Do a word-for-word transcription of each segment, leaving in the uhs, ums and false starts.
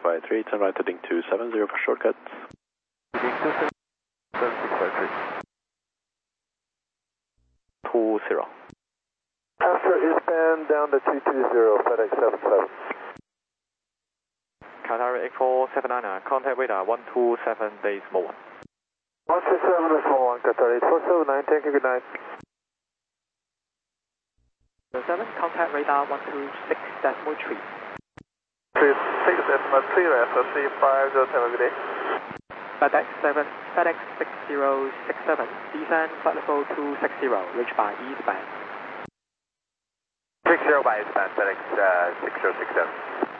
five three, turn right heading two seven zero for shortcuts. Heading two seven six five three. two zero. After eastbound down to two two zero, FedEx seven seven. Qatar eight four seven nine nine, contact radar one two seven decimal one. one two seven decimal one, Qatar eight four seven nine, thank you, good night. seven, contact radar one two six decimal three. three six decimal three, Rasa three five zero, have a good day. FedEx seven, FedEx six zero six seven, descend flight level two six zero, reach by eastbound. six zero by eastbound, FedEx uh, six zero six seven.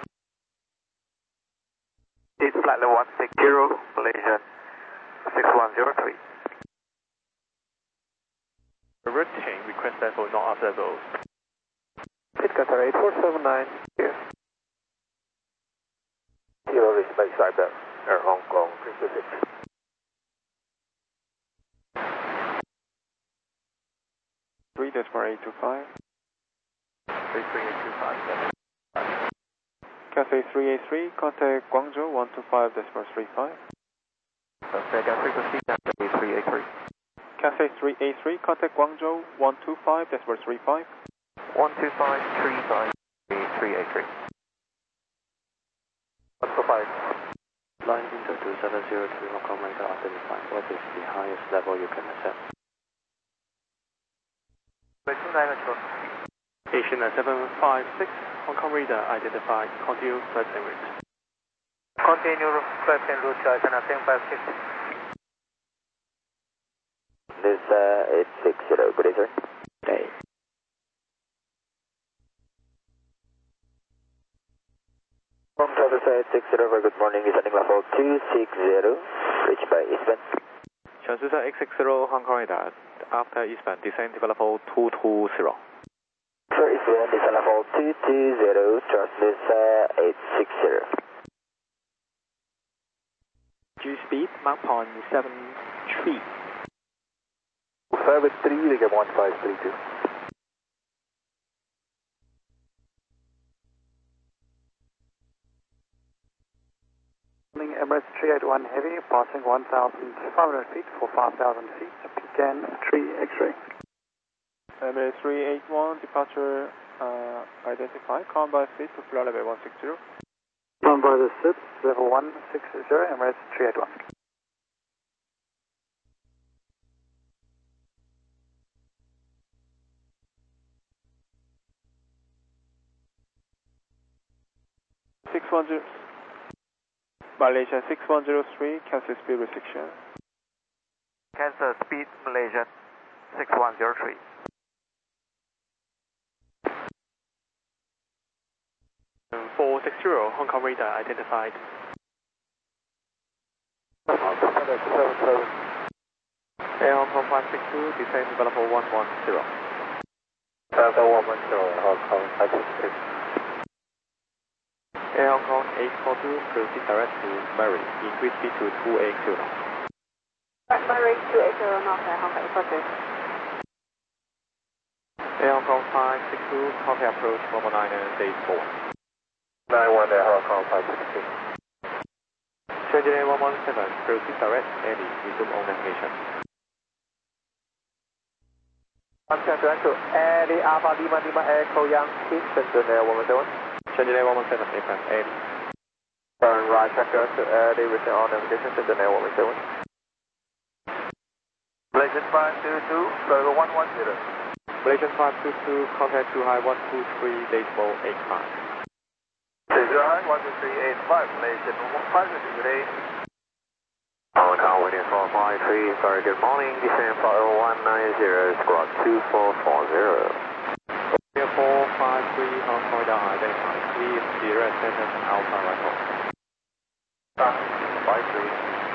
It's flight level one six zero, Malaysia six one zero three. Routine, request level not available. It's Qatar eight four seven nine, here. Zero, respect Cyber, Air Hong Kong, three two six. three decimal eight two five. three three eight two five, Cathay three eight three, contact Guangzhou one two five decimal three five. Sega frequency, Cathay three eight three. Cathay three eight three, contact Guangzhou one two five decimal three five. one two five three five three eight three. one two five. Line into two seven zero three, Hong Kong radar identified. What is the highest level you can accept? Asian seven five six, Hong Kong radar identified. Continue flight en route. Continue flight en route, China seven five six. This uh, eight six zero, good day, sir. Day. From Travis eight six zero, very good morning, descending level two six zero, reached by eastbound. Transducer eight six zero, Hong Kong radar, after eastbound, descend to level two two zero. Sir, eastbound, descend level two two zero, transducer eight six zero. G speed, Mach point seven three. seven three, they get one five three two. Emirates three eight one Heavy, passing one thousand five hundred feet for five thousand feet, Pecan three X-ray. Emirates three eight one, departure uh, identified, come by seat to flight level one six zero. Come by the seat, level one six zero, Emirates three eight one. six one zero. Malaysia six one zero three, cancel speed restriction. Cancel speed, Malaysia six one zero three. four six zero, Hong Kong radar identified. seven seven. Air Hong Kong five six two, descend to level one one zero. Delta one one zero, Hong Kong five six two. Air Hong Kong eight four two, proceed direct to Murray, increase speed to two eight zero. Murray two eight zero, North Air Hong Kong eight four two. Air Hong Kong five six two, contact approach one one nine and stage four. nine one Air Hong Kong five six two. Shenzhen one one seven, proceed direct, Eddie, resume on navigation. Contact direct to Eddie Alpha Lima Lima Echo Yankee, Shenzhen Air one one seven. Shenzhen one one seven, aircraft Eddie. Turn right, check direct to Eddie, return on navigation, Shenzhen Air one one seven. Malaysian five two two, level one one zero. Malaysian five two two, contact two high one two three, decimal eight five. Zero high one two three eight five, Malaysian five two two, good day. Hong Kong William four five three, very good morning, descend flight one nine zero, squad two four four zero. Air four five three, Hong Kong radar identified, please direct center Alpha Rifle. five three.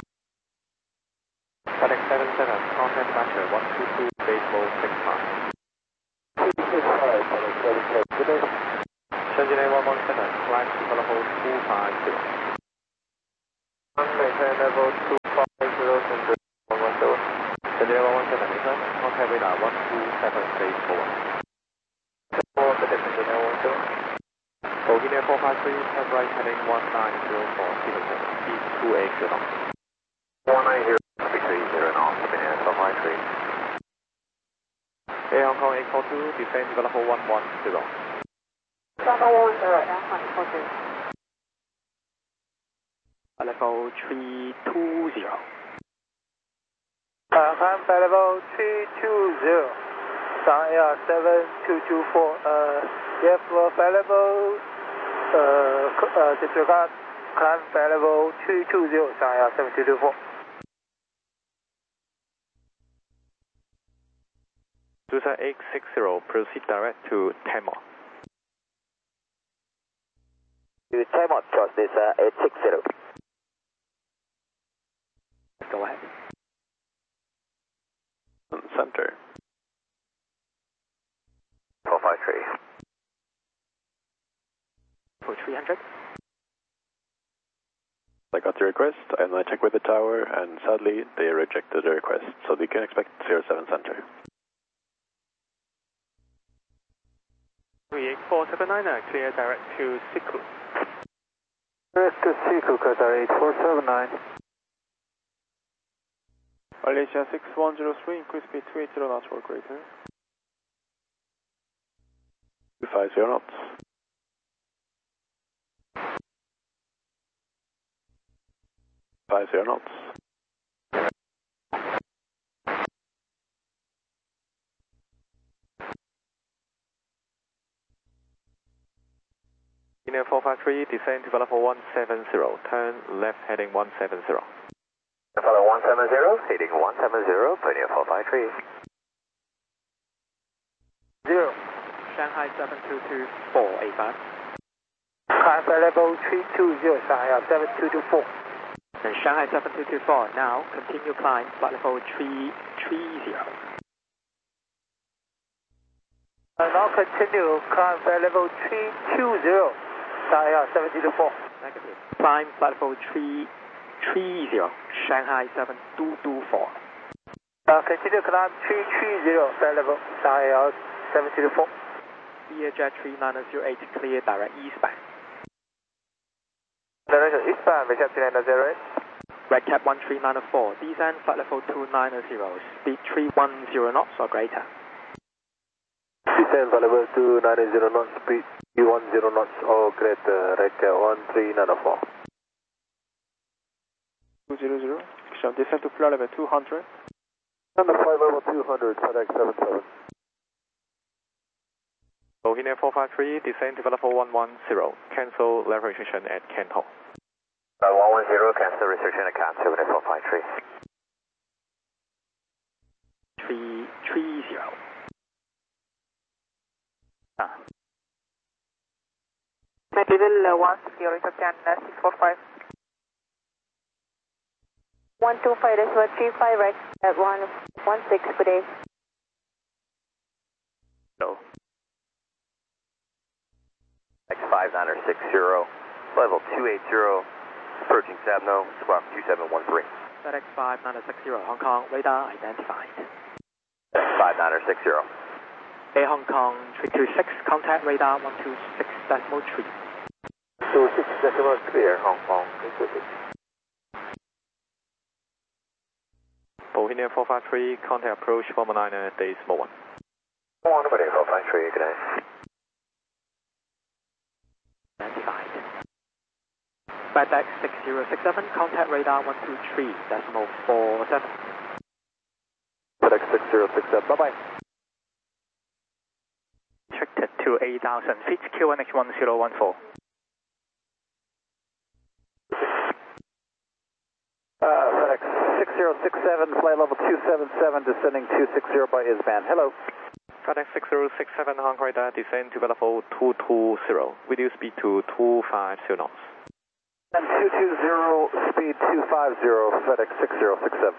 FedEx seven seven, contact Master one two two, decimal six five. six five, FedEx seven seven, good day. Shenzhen one one seven, climb to level two five zero. Maintain level two five zero, Shenzhen one one seven. Shenzhen one one seven, return, contact radar one two seven, decimal one. four, FedEx Shenzhen one one seven. Bohemia four five three, turn right heading one nine zero four, zero seven, speed two eight zero. one nine zero, speed three zero knots, Bohemia four five three. Air Hong Kong eight four two, descend to level one one zero. Level one zero, Air Hong Kong eight four two. Level three two zero. Uh, I'm level three two zero. Sound Air seven two two four. Uh, if available, uh, uh, disregard. Climb level three two zero. Sound Air seven two two four. Susa eight six zero, proceed direct to Tamar. To Tamar, trust this uh, eight six zero. Go ahead. Center. four five three. For three hundred. I got the request, and I checked with the tower, and sadly, they rejected the request, so they can expect zero seven center. three eight four seven nine, uh, clear direct to Siku. Direct to Siku, Qatar eight four seven nine. Malaysia six one zero three, increase speed two eight zero knots for greater. two five zero knots. five zero knots. India four five three, descend to level one seven zero, turn left heading one seven zero. Follow one seven zero, heading one seven zero, Bohemia four five three. Zero. Shanghai seven two two four eight five. Climb level three two zero. Sound Air seven two two four. And Shanghai seven two two four, now continue climb flight level three three zero. And now continue climb level three two zero. Sound Air seven two two four. Negative. Climb flight level three three zero, Shanghai seven two two four. Uh, continue climb three three zero, flight level, Sound Air seven two two four. Jet three nine zero eight, clear direct eastbound. Direction eastbound, Red Cap three nine zero eight. Red Cap one three nine four, descend flight level two nine zero, speed three one zero knots or greater. Descend flight level two nine zero knots, speed three one zero knots or greater, Red Cap one three nine four. two zero zero, shall descend to flight level two hundred. And the flight level two hundred, FedEx seven seven. Bohemia four five three, descend to level one one zero, cancel level restriction at Canton. Uh, one one zero, cancel restriction at Canton, Bohemia four five three. three three zero. Ah. Medieval uh, one zero, Can uh, six four five. one two five, this was three five, right at one one six, good day. No. X five nine six zero, level two eight zero, approaching Sabno, squawk two seven one three. FedEx five nine six zero, Hong Kong, radar identified. five nine six zero. Air Hong Kong three two six, contact radar one two six decimal three. two six decimal clear, Hong Kong, three two six. Bohemia four five three, contact approach one nine decimal one. one, Bohemia four five three, good day. Identified. FedEx six zero six seven, contact radar one two three decimal four seven. FedEx six zero six seven, bye bye. Restricted to eight thousand feet, Q one X one zero one four. Uh, FedEx six zero six seven, flight level two seven seven, descending two six zero by Isband. Hello. FedEx six zero six seven, Hong Kong radar, descend to level two two zero, reduce speed to two five zero knots. And two two zero, speed two five zero, FedEx six zero six seven.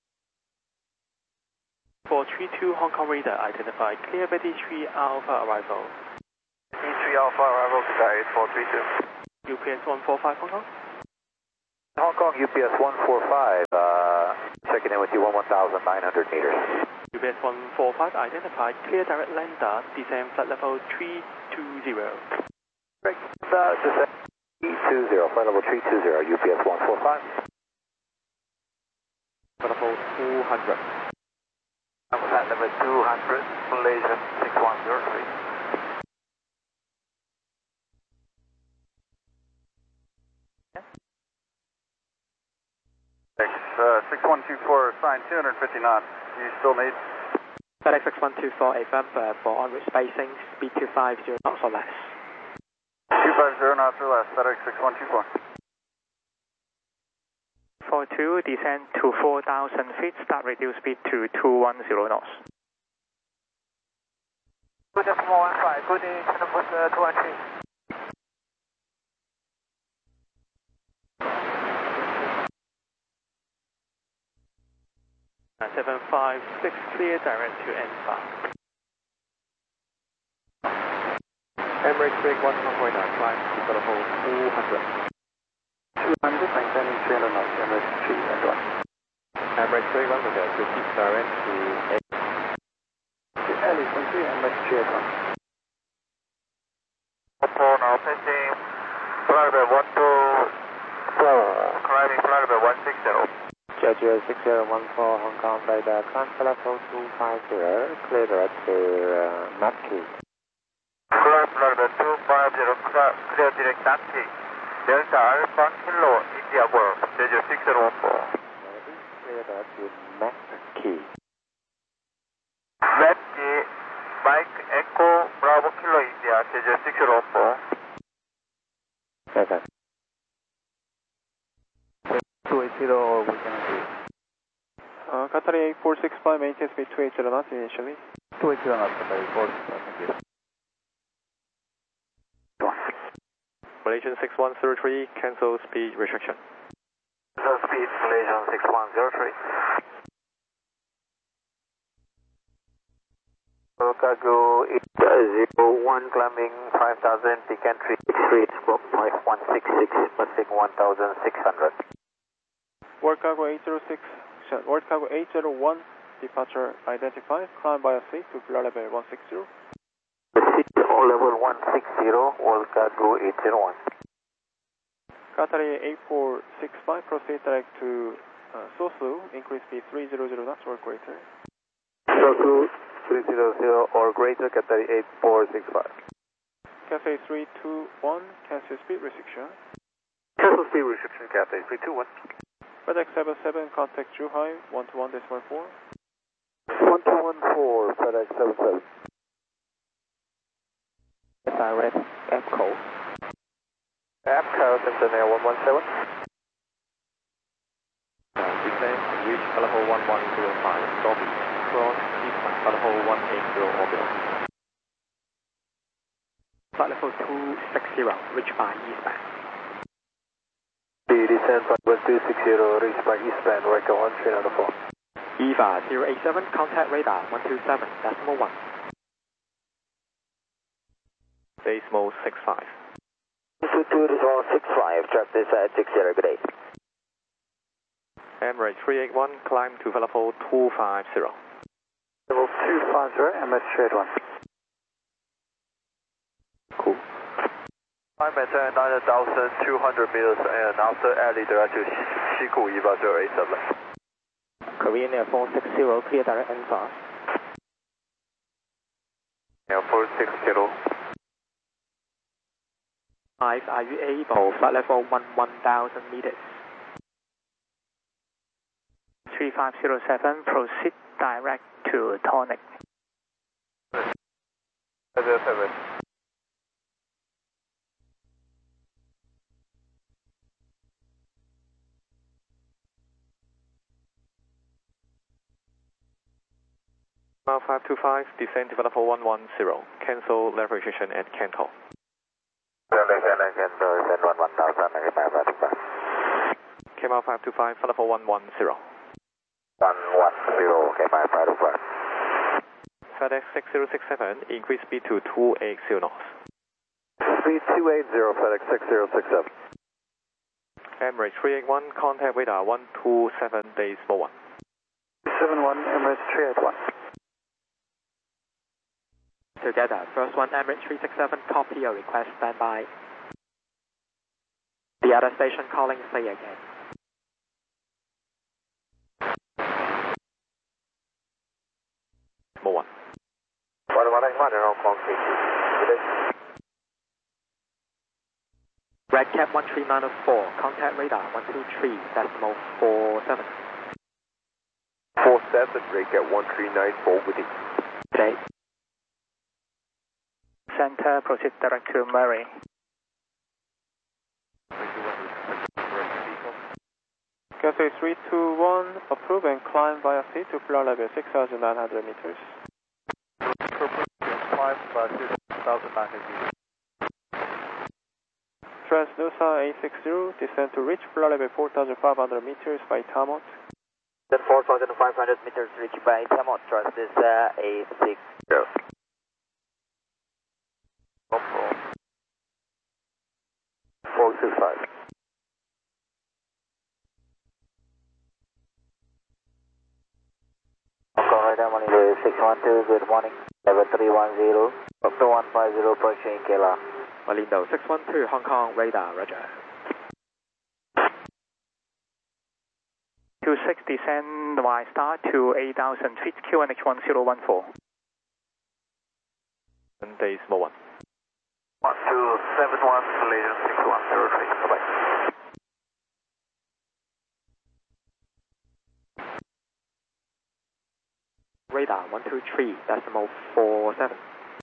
four three two, Hong Kong radar, identified, clear by D three Alpha arrival. D three Alpha arrival, Qatar eight four three two. U P S one four five, Hong Kong. Hong Kong U P S one four five, uh, checking in with you on one thousand nine hundred meters. U P S one four five identified, clear direct lander, descend flight level three two zero. Correct. Uh, descent three two zero, flight level three two zero, U P S one four five. Flight level two hundred. Flight level two hundred, Malaysia six one zero three. Uh, six one two four, assigned two hundred fifty knots. Do you still need? FedEx six one two four, A F M uh, for en route spacing, speed two five zero knots or less. two five zero knots or less, FedEx six one two four. four two, descend to four thousand feet, start reduce speed to two one zero knots. Good Decimal one five, good day, Channel uh, two one three. seven five six, clear direct to N five. Emirates break one point nine, climb to level two hundred. two hundred, maintaining three hundred knots, Emirates three and one. Emirates break one with a proceed direct to A. L is three, Emirates three and one. Four now, pitching, flight level one two four, climbing flight level one six zero. Schedule six zero one four, Hong Kong radar, climb for level two five zero, clear direct to uh, Nutkey. Climb flight level two five zero, clear direct Nutkey. Delta Alpha Kilo, India Golf, schedule six zero one four. Clear direct to Nutkey. Nutkey, Mike Echo, Bravo Kilo, India, schedule six zero one four. Second. two eight zero, we can agree. Uh, Qatar eight four six five, maintain speed two eight zero knots initially. two eight zero knots, Qatar eight four six five, thank you. Malaysian six one zero three, cancel speed restriction. The speed, Malaysian six one zero three. Cargo eight zero one, climbing five thousand, peak entry, three, stroke one six six, passing one thousand six hundred. World Cargo eight zero six, World Cargo eight zero one, departure identified, climb by a seat to floor level one six zero. Seat level one six zero, World Cargo eight zero one. Qatar eight four six five, proceed direct to uh, Sosu, increase speed three hundred knots or greater. Sosu three hundred or greater, Qatar eight four six five. Cathay three two one, cancel speed restriction. Cancel speed restriction, Cathay three two one. FedEx seven seven, contact Zhuhai, one two one decimal four. one two one four, FedEx seven seven. Direct EPCO. EPCO, Centennial one one seven. Descend, reach level one one zero five, Dolby. Cross, eastbound level one eight zero orbit. Flight level two six zero, reach by eastbound. The descent flight one two six zero, reach by eastbound, Record one three nine four. EVA zero eight seven, contact radar one two seven, decimal one. Decimal six five. two two decimal six five, trap this at six zero, good day. Emirates three eight one, climb to level two five zero. Level two five zero, Emirates three eight one. Cool. I maintain nine thousand two hundred meters and after alley direct to Xiku EVA zero eight seven. Korean Air four six zero, clear direct N fast. Air four six zero. Five, are you able? Flight level one one thousand meters. three five zero seven, proceed direct to Tonic. zero seven. five two five, descend to level one one zero. Cancel level restriction at Canton. Kemal five two five, level one one zero. one one zero, okay, my five two five. FedEx six zero six seven, increase speed to two eight zero knots. Speed two eight zero, FedEx six zero six seven. Emirates three eight one, contact radar one two seven, decimal one. seven one, Emirates three eight one. together. First one, Emirates three six seven, copy your request, standby. The other station calling, say again. Mo one. one one nine, Hong Kong, Good day. Red Cap one three nine four, contact radar one two three, decimal four seven. four seven, Red Cap one three nine four, good day. Good day. Center, proceed direct to Murray. Cathay three two one, approve and climb via sea to floor level six thousand nine hundred meters. Climb by six thousand nine hundred meters. Transnusa eight six zero, descend to reach floor level four thousand five hundred meters by Tamot. Then four thousand five hundred meters reached by Tamot, Transnusa eight six zero. four six five. six one two, good morning. Level three one zero, up to one five zero, approaching Kela. Malindo six one two, Hong Kong, radar, roger. two six, descend Y star to eight thousand feet, Q N H one zero one four. And days Mo one. one two seven one, Malaysian six one zero three, bye-bye. Radar one two three, decimal four seven.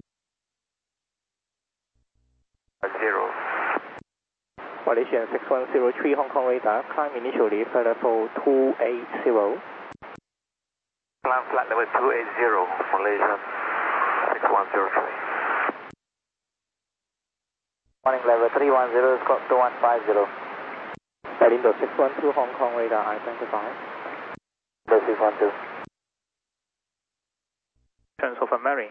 Zero. Malaysian six one zero three, Hong Kong radar, climb initially flight level two eight zero. Climb flight level two eight zero, Malaysian six one zero three. Morning level three one zero, squawk two one five zero. Malindo six one two, Hong Kong radar, identify. six one two. Turns over Murray.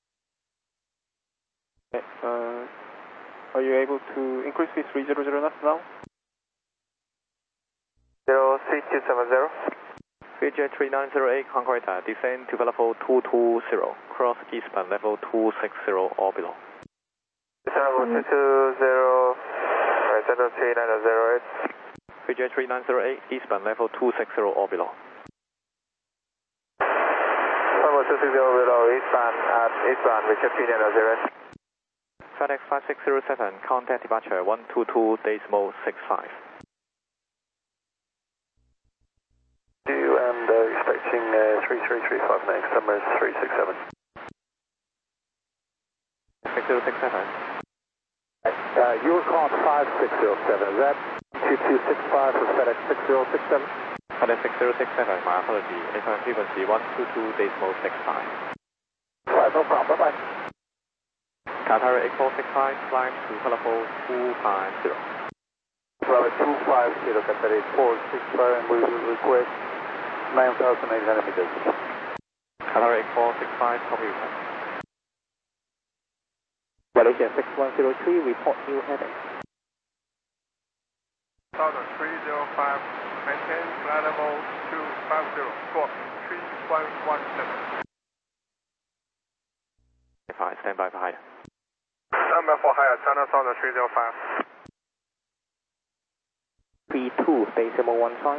Okay, uh, are you able to increase the three hundred knots now? zero three two seven zero. Fiji three nine zero eight, Hong Kong radar, descend to level two two zero, cross eastbound level two six zero or below. Level two two zero, right, Center three nine zero eight. Fiji three nine zero eight, eastbound level two six zero or below. Level two six zero below, eastbound, at eastbound, Richard three nine zero eight. FedEx five six zero seven, contact departure one two two, decimal six five. You and uh, expecting uh, three three three five next, Emirates three six seven. six zero six seven. Uh, your call five six zero seven, is that two two six five for FedEx six zero six seven? FedEx six zero six seven, my apology, incoming frequency one two two, decimal six five. Right, no problem, bye-bye. Qatar eight four six five, climb to telephone two five zero. Level two five zero, Qatar eight four six five, and we will request nine thousand eight hundred meters. Qatar eight four six five, copy request. Malaysian six one zero three, report new heading. Southern three zero five, maintain flight level two five zero, squawk three one one seven. Fine, stand by for higher. Stand by for higher, China Southern three zero five. three two, decimal one five.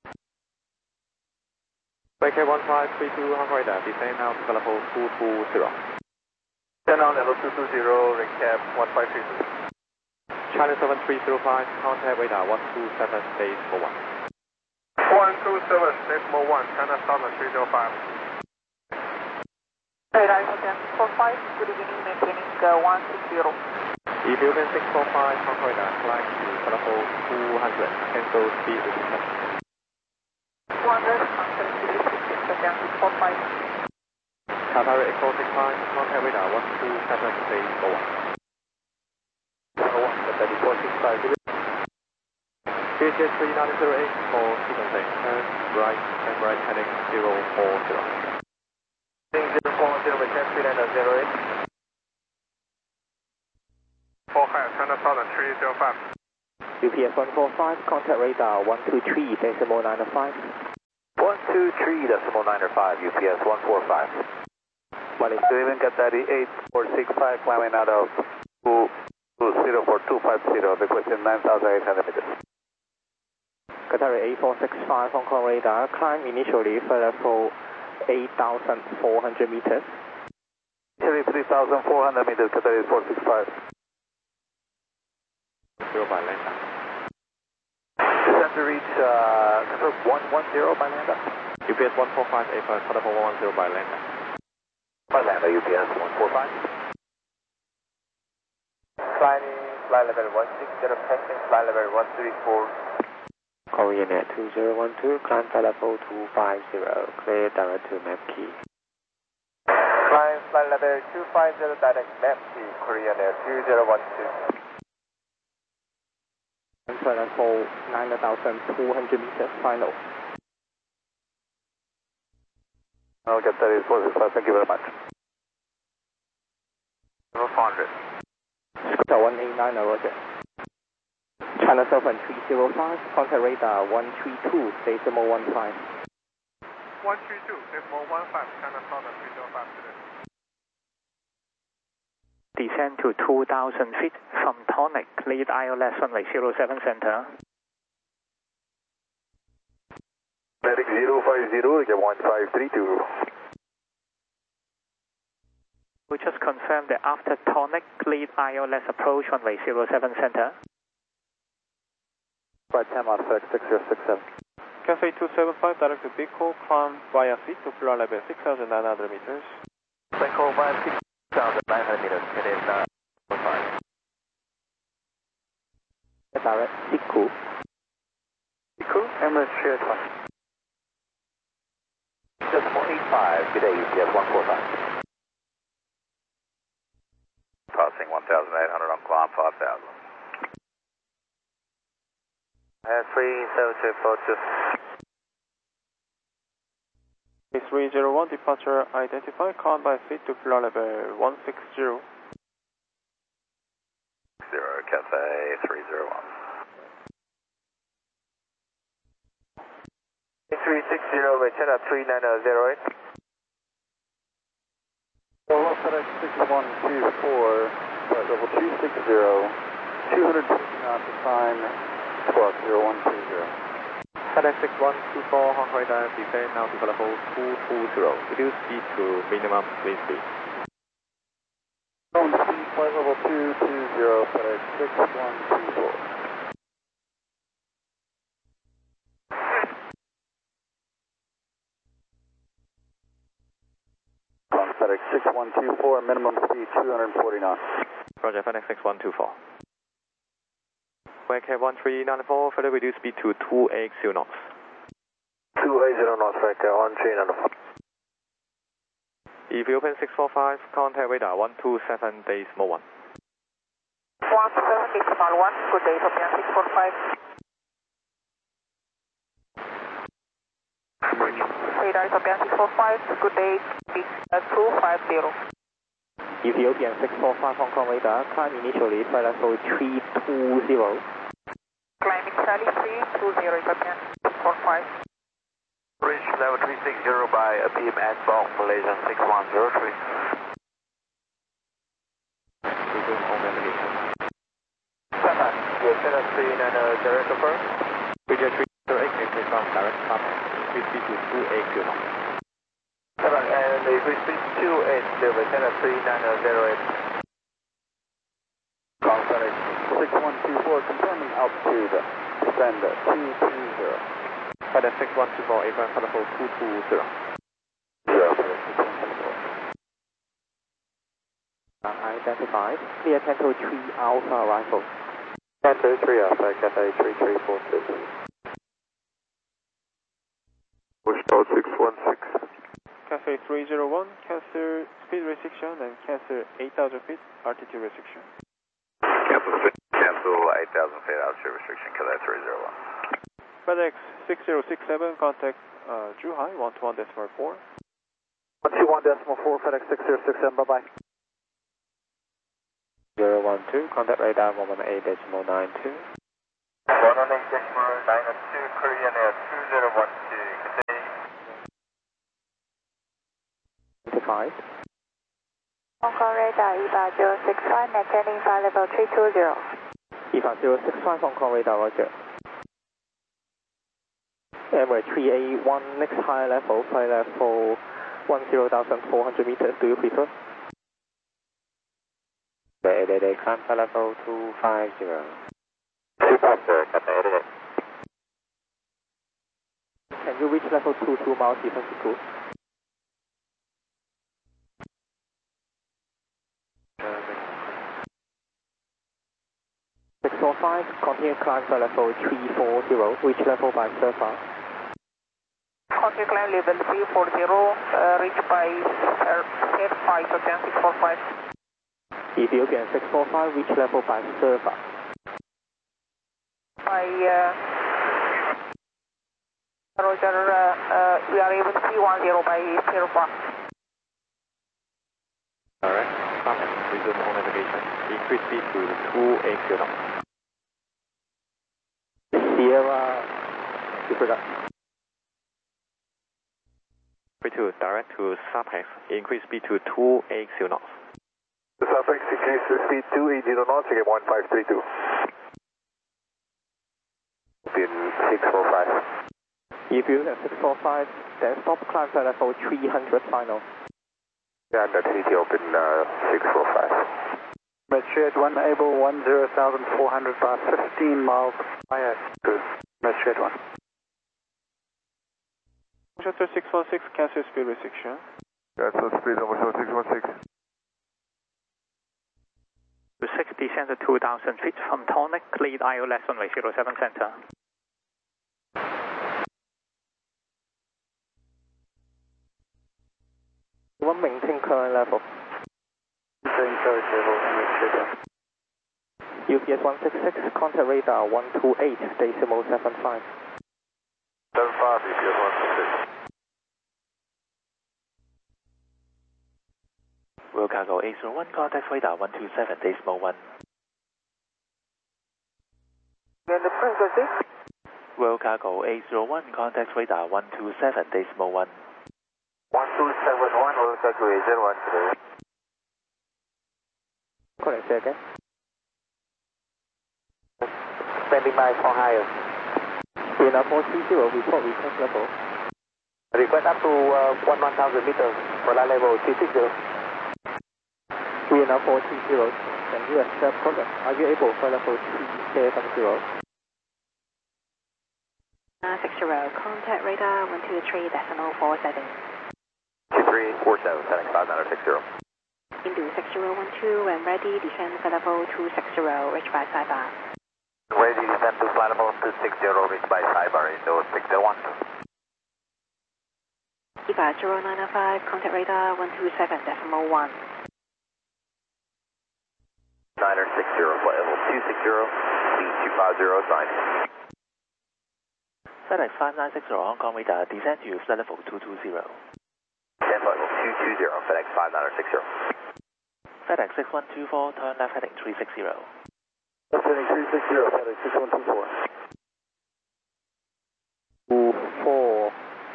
Red Cap one five three two, Hong Kong radar, descend now to level two two zero. Turn on level two two zero, Red Cap one five three two. China seven three zero five, contact radar one two seven, decimal one. one two seven, decimal one, China Southern three zero five. Radar Hotel four five, good evening, maintaining uh, one six zero. Ethiopian six four five, Hong Kong radar, climb to telephone two hundred, cancel speed reduction. two hundred, cancel speed reduction, Hotel six four five. Qatar eight four six five, contact radar one two seven, decimal one. one, Qatar eight four six five. Fiji three nine zero eight, for sequencing, turn right, turn right heading zero four zero. zero four zero, Red Cap three nine zero eight. For higher, China Southern three zero five. U P S one four five, contact radar one two three, decimal nine five. one two three, decimal nine five, U P S one four five. Valley. Good evening, Qatari eight four six five, climbing out of two zero four two five zero, requesting nine thousand eight hundred meters. Qatari eight four six five, Hong Kong radar, climb initially for level eight thousand four hundred meters. Initially three thousand four hundred meters, Qatari eight four six five. Zero by Lambda. Descend to reach uh, one one zero by Lambda. U P S one four five eight five, level one one zero by Lambda. By Lambda, U P S one four five. Climbing flight level one six zero, passing flight level one three four. Korean Air two zero one two, climb flight level two five zero, clear direct to map key. Climb flight level two five zero, direct map key, Korean Air two zero one two. And for level nine thousand two hundred meters final. I'll get that eight four six five, thank you very much. Level four hundred. Scooter one eight nine, roger. China Southern three zero five, contact radar one three two, decimal one five. one three two, decimal one five, China Southern three zero five today. Descend to two thousand feet from Tonic, lead I L S runway zero seven center. Medic zero five zero, get one five three two. We just confirmed that after Tonic, lead I L S approach runway zero seven center. Right, ten on FedEx six zero six seven. Cathay two seven five, direct to Biko, climb via feet to floor level six thousand nine hundred meters. Cycle via six thousand nine hundred meters, it is uh, five. Direct Siku. Siku, Emirates shared one. Decimal eight five, good day, U P S one four five. Passing one thousand eight hundred on climb five thousand. Uh, three seven two four two. three zero one, departure identified, climb by feet to floor level one six zero. Zero, Cathay three zero one. three six zero, China three nine zero eight. Well, FedEx six one two four, flight level two six zero, two hundred fifty knots of time, squawk zero one two zero. FedEx six one two four, Hong Kong radar, descend now to level two two zero. Reduce speed to minimum clean speed. Phone speed, flight level two two zero, FedEx six one two four. On FedEx six one two four, minimum speed two hundred forty knots. Roger, FedEx six one two four. Wake one three nine four, further reduce speed to two eighty knots. two eighty knots, Wake one three nine four. If you open six four five, contact radar one two seven, decimal one. one seven, decimal one, good day, Ethiopian six four five. Radar Ethiopian six four five, good day, two five zero. Ethiopian six four five, Hong Kong radar, climb initially flight level three two zero. Climbing Charlie three two zero, Ethiopian six four five. Reach level three six zero by a beam at Bong, Malaysian six one zero three. Resume home navigation. Santa, your China three nine zero confirm. Bridge three zero eight, exit from direct contact. Speed speed to two eighty knots. Santa, and the free speed two eight zero, China three nine zero eight. Call FedEx six one two four, confirming altitude, descend two two zero. FedEx six one two four, A five, level two two zero. Zero, FedEx six one two four. Identified, clear Tango three Alpha arrival. Cathay three Alpha, Cathay three three four six. Push six one six. Cathay three zero one, cancel speed restriction and cancel eight thousand feet altitude restriction. Cancel, cancel eight thousand feet altitude restriction, Cathay three zero one. FedEx six zero six seven, contact uh, Zhuhai one two one decimal four. one two one decimal four, FedEx six zero six seven, bye bye. zero one two, contact radar one one eight decimal nine two. one one eight decimal nine two, Korean Air two zero one two. Identified, Hong Kong radar E V A zero six five, maintaining flight level three two zero. E V A zero six five, Hong Kong radar, roger. Emirates three eight one, next high level, flight level one zero thousand four hundred meters, do you prefer? Day, day, day, climb flight level two five zero. two five zero, Cathay eight eight. Can you reach level two two miles defense crew? six four five, continue climb flight level three four zero, reach level by surface. Continue climb level three four zero, uh, reach by head five, again six four five. Ethiopian six four five, reach level by surface. By, uh, Roger, uh, uh, we are able to three one zero by surface. Alright, stop and resume on navigation. Increase speed to two eighty knots. Sierra, disregard. three two, direct to Suffolk. Increase speed to two eighty knots. Suffolk, increase the speed two eighty knots, again one five three two. Pin six four five. If you at six four five, then stop climb flight level three hundred final. Yeah, that's C T open uh, six four five. Medjet one, able one zero thousand four hundred bar, fifteen miles I S. Medjet one. Shutter six one six, cancel speed restriction. Cancel speed number six one six. six descend to two thousand feet from Tonic, lead I O less runway zero seven center. One maintain current level. Maintain current level, Medjet one. U P S one six six, contact radar one two eight, decimal seven five. seven five, U P S one six six. Royal Cargo eight zero one, contact radar one two seven, decimal one. And the frequency? Royal Cargo eight zero one, contact radar one two seven, decimal one. one two seven one, Royal Cargo eight zero one today. Correct, say again. Standing by for higher. Vienna four three zero, report request level. Request up to uh, one one thousand meters for that level three six zero. Vienna four three zero, can you accept contact? Are you able for level three seven zero? Uh, six zero, contact radar one two three decimal four seven. two three four seven, setting five nine six zero. Into six zero one two and ready, descend for level two six zero, reach by Saibar. Ready to descend to flight level two six zero, reach by Saibar, Indo six zero one. E V A zero nine nine five, contact radar one two seven decimal one. niner six zero, flight level two six zero, speed two five zero, sign. FedEx five nine six zero, Hong Kong radar, descend to flight level two two zero. Descend flight level two two zero, FedEx five niner six zero. FedEx six one two four, turn left heading three six zero. Left heading three six zero, FedEx six one two four. Two four.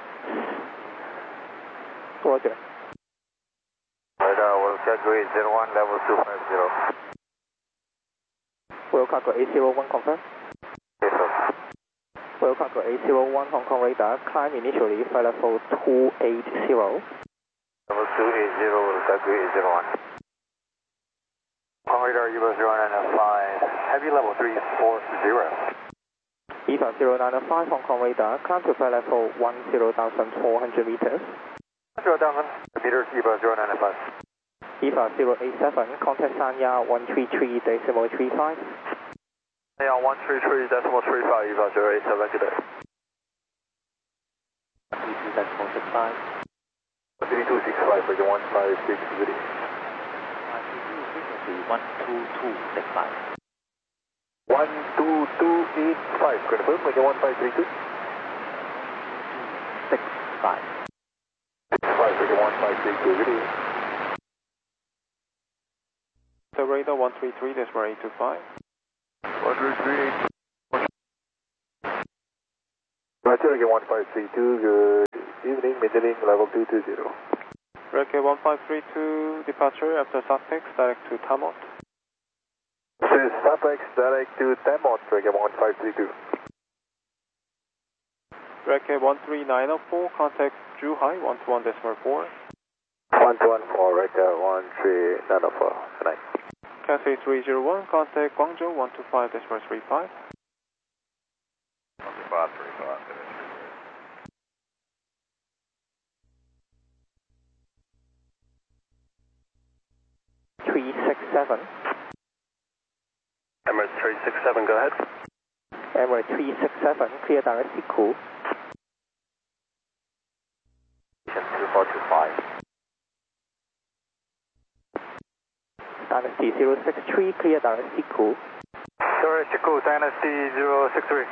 Roger. Radar, Royal Cargo eight zero one, level two five zero. Royal Cargo eight zero one, confirm. Yes, sir. Royal Cargo eight zero one, Hong Kong radar, climb initially, flight level two eight zero. Level two eight zero, Royal Cargo eight zero one. Hong Kong radar, U S zero nine five, heavy level three four zero. E V A zero nine five, Hong Kong radar, climb to flight level one zero thousand four hundred meters. zero thousand meters, E V A zero nine five. E V A zero eight seven, contact Sanya one three three, decimal three five. Yeah, one three three, decimal three five, E V A zero eight seven today. one three two, decimal six five. one three two six five, for the one five six zero. one two two six five. one two two eight five, confirm, for the one five three two. six five. six five, for the one five three two, ready. The radar one three three, decimal eight two five. one three three eight. Roger, again one five three two, good evening, maintaining level two two zero. Breaker one five three two, departure after Sussex, direct to Tamot. This is Sussex, direct to Tamot, Breaker one five three two. Breaker one three nine zero four, contact Zhuhai, one two one decimal four. one two one four, Breaker one three nine zero four, good night. Cathay three zero one, contact Guangzhou, one two five decimal three five. one two five three five. three six seven. Emirates three six seven, go ahead. Emirates three six seven, clear direct sequel. two four two five. Dynasty zero six three, clear direct sequel. Direct sequel, Dynasty zero six three.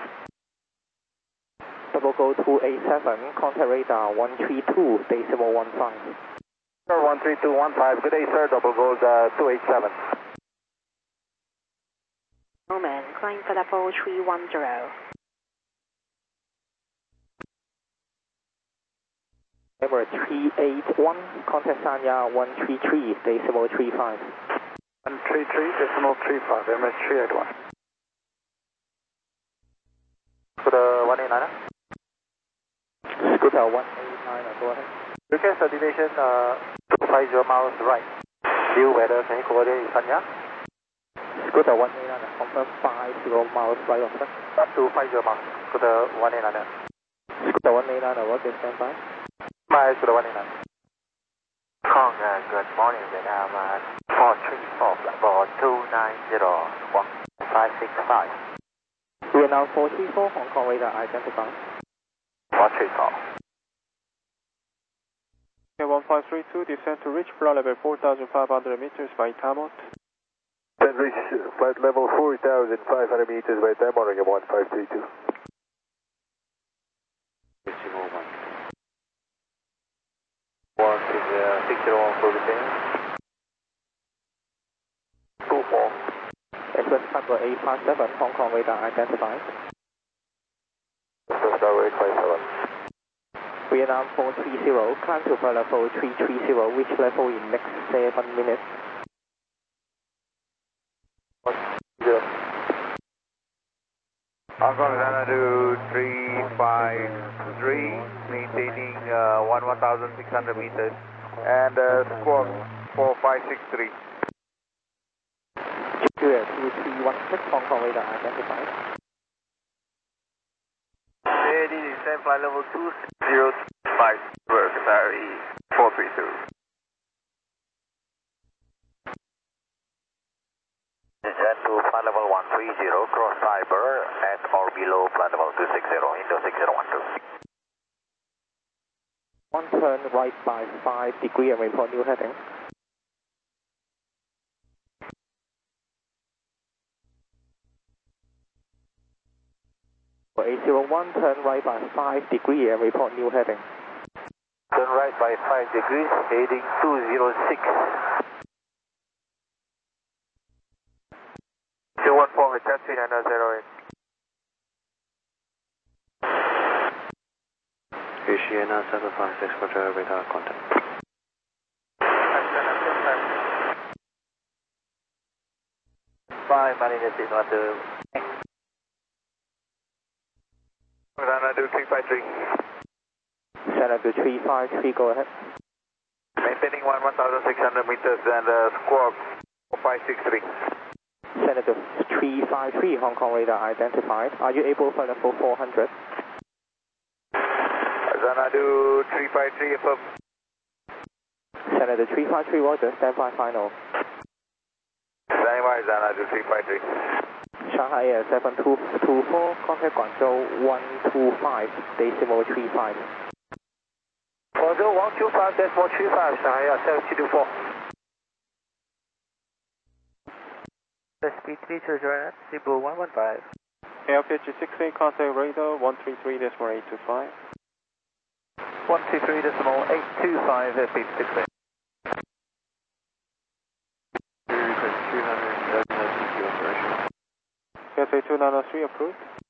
Double go two eight seven, contact radar one three two, decimal one five. Sir, one three two one five, good day sir, double gold uh, two eight seven. Moment, climb for level three one zero. Emirates three eight one, contact Sanya one three three, decimal three five. one three three, decimal three five, Emirates three eight one. Scooter one eight nine. Scooter one eight nine, go ahead. Request destination uh, two five zero miles right. View weather, can you coordinate Sanya? Scooter one eight nine, confirm five zero miles right of Up to five zero miles. Scooter one eight nine. Scooter one eight nine, what is stand by? My Scooter one eight nine. Kong, uh, good morning, Vietnam. Uh, four three four, level two nine zero, one five six five. Vietnam four three four, Hong Kong radar identified. four three four. Okay, one five three two, descend to reach flight level four thousand five hundred meters by Tamot. Then reach flight level four thousand five hundred meters by Tamot, again one five three two. One is uh, six zero one for the same. Two four. Express number eight five seven, Hong Kong radar identified. Express number eight five seven. Vietnam four three zero, climb to flight level three three zero, reach level in next seven minutes. One zero. Hong Kong Xanadu three five three, maintaining uh, one one thousand six hundred meters, and uh, squawk four five six three. Clear two three one six, Hong Kong radar identified. Ready, descend flight level two zero five, Qatari four three two. Descend to flight level one three zero, cross cyber at or below flight level two six zero, Indo six zero one two. One turn right by five degree and report new heading. For eight zero one, turn right by five degree and report new heading. Turn right by five degrees, heading two zero six. two one four, return three nine zero eight. Oceana seven five six, Roger, radar contact. Five, Marina six one two. Xanadu three five three. Xanadu three five three, go ahead. Maintaining one one thousand six hundred meters and uh, squawk four five six three. Xanadu three five three, Hong Kong radar identified. Are you able for level four hundred? Xanadu three five three, affirm. Xanadu three five three, roger, stand by final. Standing by, Xanadu three five three. Shanghai Air seven two two four, contact Guangzhou one two five, decimal three five. Guangzhou one two five, decimal three five, Shanghai Air seven two two four. Speed three two zero, Cebu one one five. Air Pitch six eight, contact radar one three three decimal eight two five. one two three decimal eight two five, speed six eight. Cathay two nine three approved.